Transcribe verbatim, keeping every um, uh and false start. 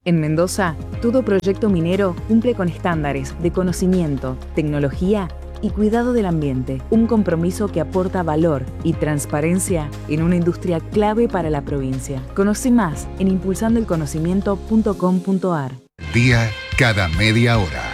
En Mendoza, todo proyecto minero cumple con estándares de conocimiento, tecnología y cuidado del ambiente. Un compromiso que aporta valor y transparencia en una industria clave para la provincia. Conoce más en impulsando el conocimiento punto com punto ar. Día cada media hora.